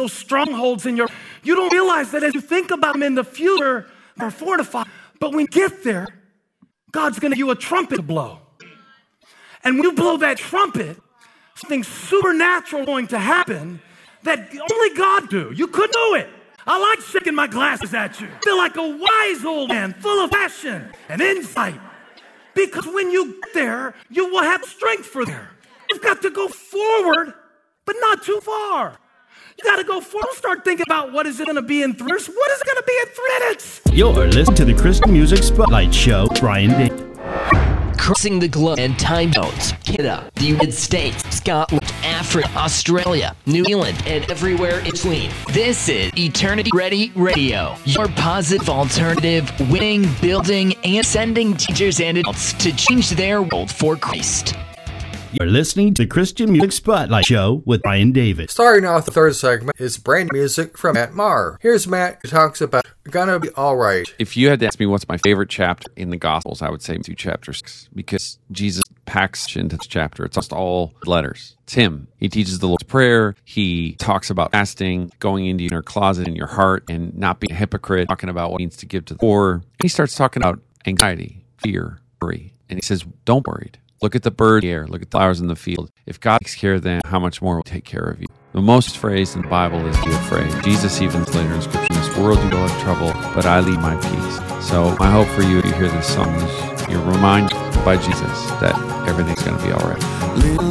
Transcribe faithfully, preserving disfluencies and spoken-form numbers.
those strongholds in your, you don't realize that as you think about them in the future, they're fortified. But when you get there, God's going to give you a trumpet to blow. And when you blow that trumpet, something supernatural is going to happen that only God do. You couldn't do it. I like shaking my glasses at you. I feel like a wise old man, full of passion and insight. Because when you get there, you will have strength for there. You've got to go forward, but not too far. You got to go forward. Don't start thinking about what is it going to be in three years. What is it going to be in three minutes? You're listening to the Christian Music Spotlight Show, Brian David. Crossing the globe and time zones. Canada, the United States, Scotland, Africa, Australia, New Zealand, and everywhere in between. This is Eternity Ready Radio, your positive alternative, winning, building, and sending teachers and adults to change their world for Christ. You're listening to the Christian Music Spotlight Show with Brian David. Starting off the third segment is brand new music from Matt Maher. Here's Matt who talks about Gonna Be Alright. If you had to ask me what's my favorite chapter in the Gospels, I would say two chapters, because Jesus packs into this chapter. It's almost all letters. It's him. He teaches the Lord's Prayer. He talks about fasting, going into your closet in your heart, and not being a hypocrite, talking about what it means to give to the poor. He starts talking about anxiety, fear, worry. And he says, don't worry. Look at the bird in the air. Look at the flowers in the field. If God takes care of them, how much more will He take care of you? The most phrase in the Bible is be afraid. Jesus even later in Scripture, in this world you will have trouble, but I leave my peace. So my hope for you, you hear this song, is you're reminded by Jesus that everything's going to be all right.